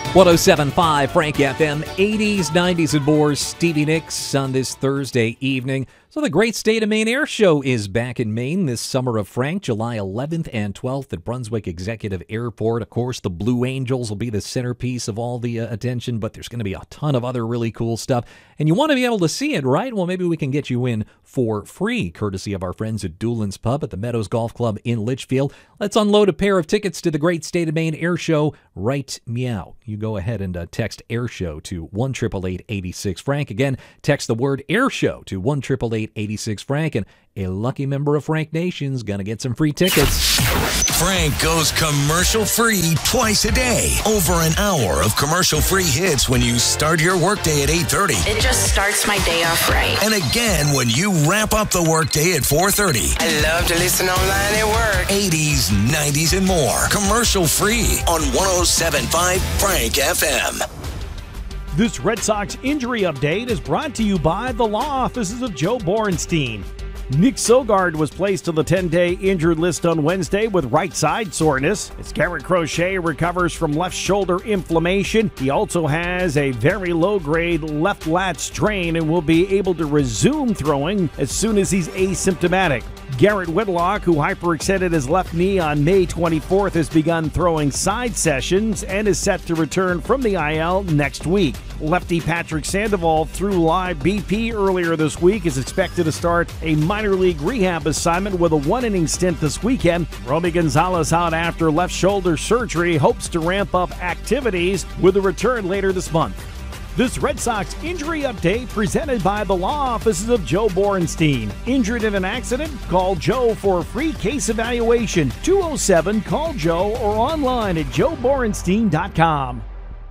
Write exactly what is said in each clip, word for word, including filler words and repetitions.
one oh seven point five Frank F M, eighties, nineties, and more. Stevie Nicks on this Thursday evening. So the Great State of Maine Air Show is back in Maine this summer of Frank, July eleventh and twelfth at Brunswick Executive Airport. Of course, the Blue Angels will be the centerpiece of all the uh, attention, but there's going to be a ton of other really cool stuff. And you want to be able to see it, right? Well, maybe we can get you in for free, courtesy of our friends at Doolin's Pub at the Meadows Golf Club in Litchfield. Let's unload a pair of tickets to the Great State of Maine Air Show right meow. You go ahead and uh, text Air Show to one eight eight eight, eight six Frank. Again, text the word Air Show to one eight eight eight, eight six Frank, and a lucky member of Frank Nation's gonna get some free tickets. Frank goes commercial free twice a day. Over an hour of commercial free hits when you start your workday at eight thirty. It just starts my day off right. And again when you wrap up the workday at four thirty. I love to listen online at work. eighties, nineties, and more. Commercial free on one oh seven point five Frank F M. This Red Sox injury update is brought to you by the law offices of Joe Borenstein. Nick Sogard was placed on the ten-day injured list on Wednesday with right side soreness. As Garrett Crochet recovers from left shoulder inflammation, he also has a very low-grade left lat strain and will be able to resume throwing as soon as he's asymptomatic. Garrett Whitlock, who hyperextended his left knee on May twenty-fourth, has begun throwing side sessions and is set to return from the I L next week. Lefty Patrick Sandoval threw live B P earlier this week, is expected to start a minor league rehab assignment with a one-inning stint this weekend. Romy Gonzalez out after left shoulder surgery, hopes to ramp up activities with a return later this month. This Red Sox injury update presented by the law offices of Joe Borenstein. Injured in an accident? Call Joe for a free case evaluation. two oh seven call Joe or online at joe borenstein dot com.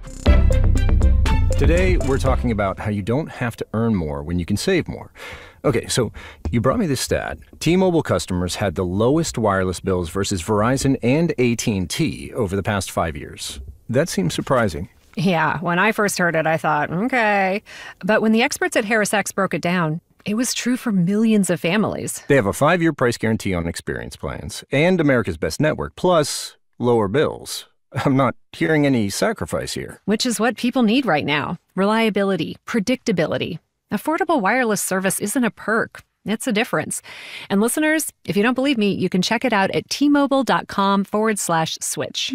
Today, we're talking about how you don't have to earn more when you can save more. Okay, so you brought me this stat. T-Mobile customers had the lowest wireless bills versus Verizon and A T and T over the past five years. That seems surprising. Yeah, when I first heard it, I thought, okay. But when the experts at HarrisX broke it down, it was true for millions of families. They have a five-year price guarantee on experience plans and America's Best Network, plus lower bills. I'm not hearing any sacrifice here. Which is what people need right now. Reliability, predictability. Affordable wireless service isn't a perk. It's a difference. And listeners, if you don't believe me, you can check it out at T-Mobile.com forward slash switch.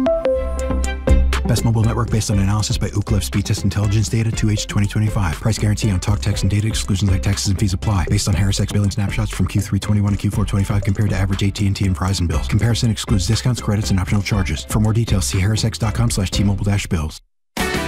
Best mobile network based on analysis by Ookla Speed Test Intelligence Data two H twenty twenty-five. Price guarantee on talk, text, and data. Exclusions like taxes and fees apply. Based on HarrisX billing snapshots from Q three twenty-one to Q four twenty-five compared to average A T and T and Verizon bills. Comparison excludes discounts, credits, and optional charges. For more details, see harrisx.com slash T-Mobile dash bills.